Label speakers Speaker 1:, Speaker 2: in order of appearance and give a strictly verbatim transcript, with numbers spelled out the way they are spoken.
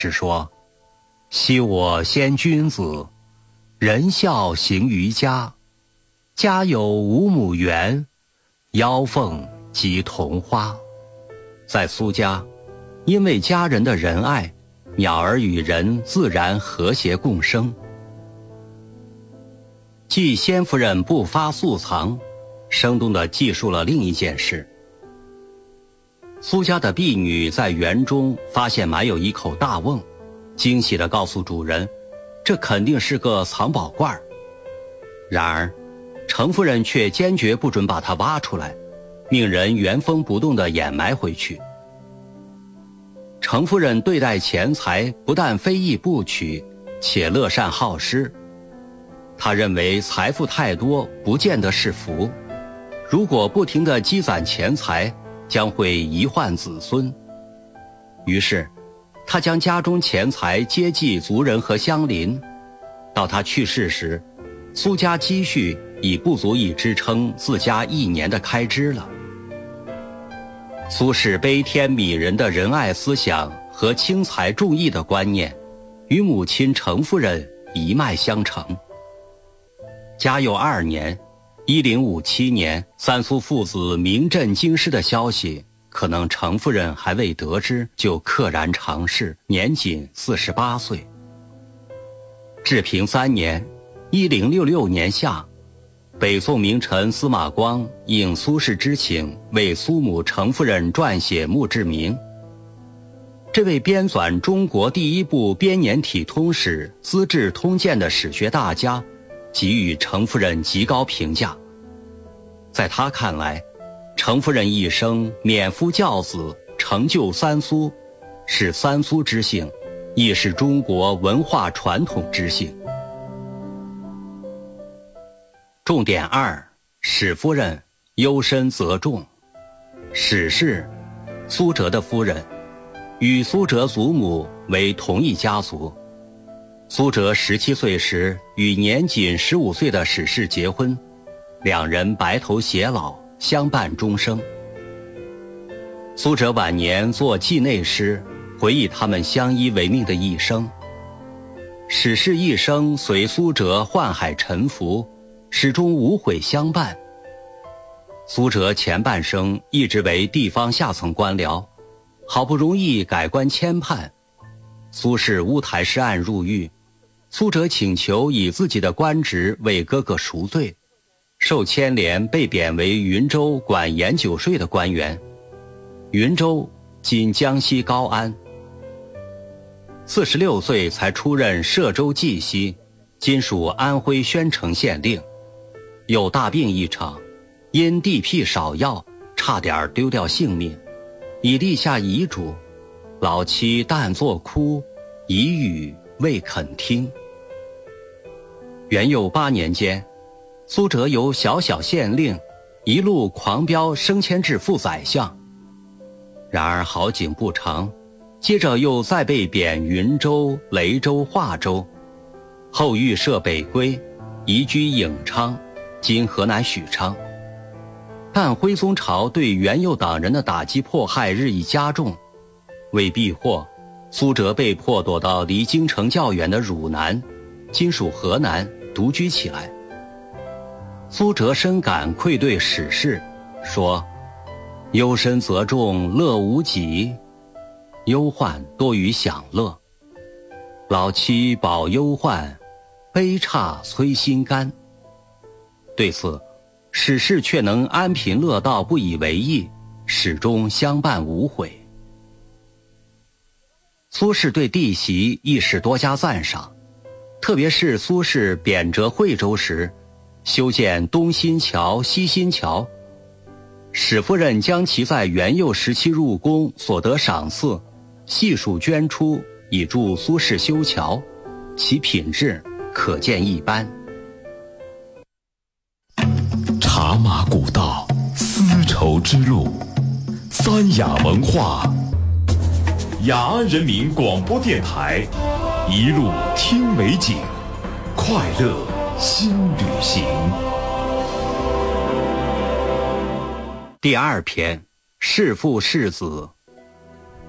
Speaker 1: 是说：昔我先君子，仁孝行于家，家有五亩园，腰凤及桐花。在苏家，因为家人的仁爱，鸟儿与人自然和谐共生。继先夫人不发素藏，生动地记述了另一件事。苏家的婢女在园中发现埋有一口大瓮，惊喜地告诉主人，这肯定是个藏宝罐。然而程夫人却坚决不准把它挖出来，命人原封不动地掩埋回去。程夫人对待钱财不但非议不取，且乐善好施。她认为财富太多不见得是福，如果不停地积攒钱财，将会遗患子孙。于是他将家中钱财接济族人和乡邻。到他去世时，苏家积蓄已不足以支撑自家一年的开支了。苏轼悲天悯人的仁爱思想和轻财重义的观念，与母亲程夫人一脉相承。嘉佑二年一零五七年，三苏父子名震京师的消息，可能程夫人还未得知，就溘然长逝，年仅四十八岁。治平三年一零六六年夏，北宋名臣司马光应苏轼之请，为苏母程夫人撰写墓志铭。这位编纂中国第一部编年体通史《资治通鉴》的史学大家，给予程夫人极高评价。在他看来，程夫人一生免夫教子，成就三苏，是三苏之幸，亦是中国文化传统之幸。重点二：史夫人优身则重。史氏，苏辙的夫人，与苏辙祖母为同一家族。苏辙十七岁时与年仅十五岁的史氏结婚，两人白头偕老，相伴终生。苏辙晚年作祭内诗，回忆他们相依为命的一生。史氏一生随苏辙宦海沉浮，始终无悔相伴。苏辙前半生一直为地方下层官僚，好不容易改官迁判，苏轼乌台诗案入狱，苏辙请求以自己的官职为哥哥赎罪，受牵连被贬为云州管盐酒税的官员。云州今江西高安。四十六岁才出任歙州绩溪，今属安徽宣城县令。有大病一场，因地僻少药，差点丢掉性命，已立下遗嘱，老妻但作哭，一语未肯听。元佑八年间，苏辙由小小县令一路狂飙升迁至副宰相。然而好景不长，接着又再被贬云州、雷州、华州，后遇赦北归，移居颍昌，今河南许昌。但徽宗朝对元佑党人的打击迫害日益加重，为避祸，苏辙被迫躲到离京城较远的汝南，今属河南，独居起来。苏辙深感愧对史氏，说：忧身则重，乐无极，忧患多于享乐。老妻饱忧患，悲姹摧心肝。对此，史氏却能安贫乐道，不以为意，始终相伴无悔。苏轼对弟媳亦是多加赞赏，特别是苏轼贬谪惠州时，修建东新桥、西新桥，史夫人将其在元佑时期入宫所得赏赐悉数捐出，以助苏轼修桥，其品质可见一斑。
Speaker 2: 茶马古道，丝绸之路，三雅文化，雅安人民广播电台，一路听美景，快乐新旅行。
Speaker 1: 第二篇，弑父弑子